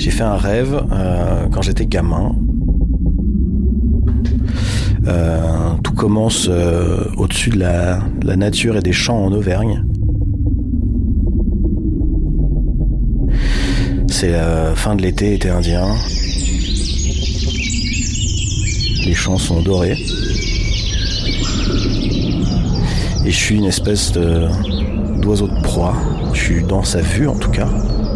J'ai fait un rêve quand j'étais gamin. Tout commence au-dessus de la nature et des champs en Auvergne. C'est la fin de l'été, été indien. Les champs sont dorés. Et je suis une espèce d'oiseau de proie. Je suis dans sa vue en tout cas.